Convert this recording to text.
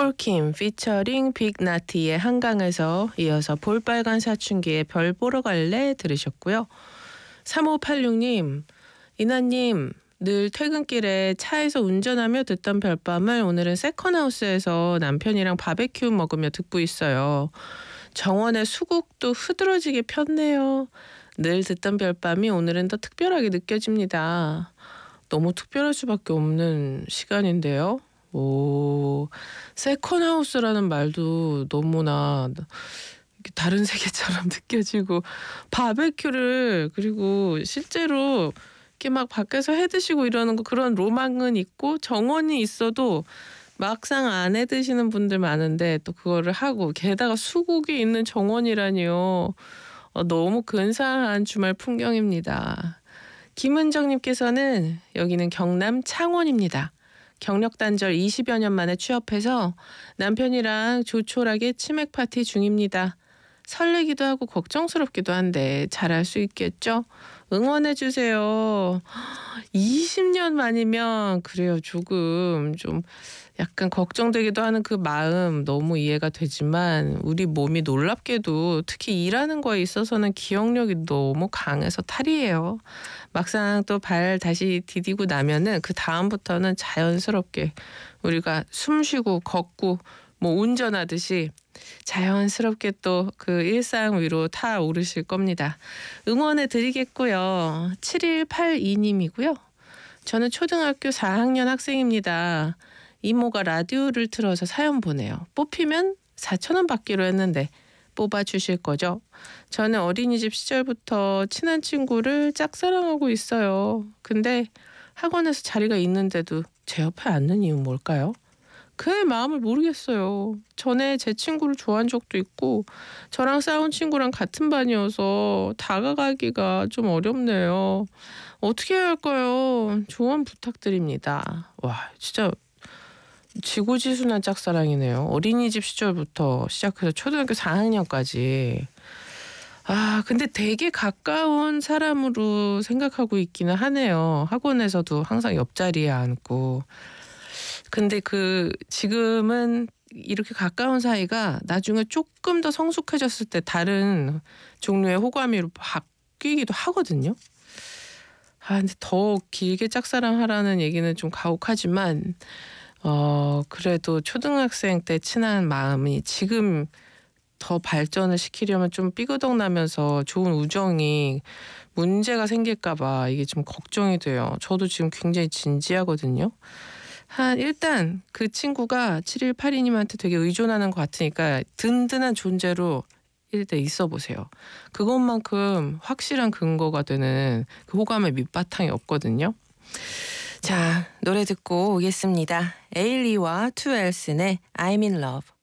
폴킴 피처링 빅나티의 한강에서 이어서 볼빨간 사춘기의 별 보러 갈래 들으셨고요. 3586님, 이나님 늘 퇴근길에 차에서 운전하며 듣던 별밤을 오늘은 세컨하우스에서 남편이랑 바베큐 먹으며 듣고 있어요. 정원의 수국도 흐드러지게 폈네요. 늘 듣던 별밤이 오늘은 더 특별하게 느껴집니다. 너무 특별할 수밖에 없는 시간인데요. 오, 세컨하우스라는 말도 너무나 다른 세계처럼 느껴지고 바베큐를 그리고 실제로 이렇게 막 밖에서 해 드시고 이러는 거 그런 로망은 있고 정원이 있어도 막상 안 해 드시는 분들 많은데 또 그거를 하고 게다가 수국이 있는 정원이라니요. 너무 근사한 주말 풍경입니다. 김은정님께서는 여기는 경남 창원입니다. 경력 단절 20여 년 만에 취업해서 남편이랑 조촐하게 치맥 파티 중입니다. 설레기도 하고 걱정스럽기도 한데 잘할 수 있겠죠? 응원해 주세요. 20년 만이면 그래요. 조금 좀 약간 걱정되기도 하는 그 마음 너무 이해가 되지만 우리 몸이 놀랍게도 특히 일하는 거에 있어서는 기억력이 너무 강해서 탈이에요. 막상 또 발 다시 디디고 나면은 그 다음부터는 자연스럽게 우리가 숨 쉬고 걷고 뭐 운전하듯이 자연스럽게 또 그 일상 위로 타오르실 겁니다. 응원해 드리겠고요. 7182님이고요. 저는 초등학교 4학년 학생입니다. 이모가 라디오를 틀어서 사연 보내요. 뽑히면 4,000원 받기로 했는데 뽑아주실 거죠? 저는 어린이집 시절부터 친한 친구를 짝사랑하고 있어요. 근데 학원에서 자리가 있는데도 제 옆에 앉는 이유는 뭘까요? 그의 마음을 모르겠어요. 전에 제 친구를 좋아한 적도 있고 저랑 싸운 친구랑 같은 반이어서 다가가기가 좀 어렵네요. 어떻게 해야 할까요? 조언 부탁드립니다. 와, 진짜 지고지순한 짝사랑이네요. 어린이집 시절부터 시작해서 초등학교 4학년까지. 아, 근데 되게 가까운 사람으로 생각하고 있기는 하네요. 학원에서도 항상 옆자리에 앉고. 근데 지금은 이렇게 가까운 사이가 나중에 조금 더 성숙해졌을 때 다른 종류의 호감이로 바뀌기도 하거든요. 아, 근데 더 길게 짝사랑하라는 얘기는 좀 가혹하지만 그래도 초등학생 때 친한 마음이 지금 더 발전을 시키려면 좀 삐그덕나면서 좋은 우정이 문제가 생길까 봐 이게 좀 걱정이 돼요. 저도 지금 굉장히 진지하거든요. 일단 그 친구가 7182님한테 되게 의존하는 것 같으니까 든든한 존재로 일단 있어 보세요. 그것만큼 확실한 근거가 되는 그 호감의 밑바탕이 없거든요. 자, 노래 듣고 오겠습니다. 에일리와 투엘슨의 I'm in love.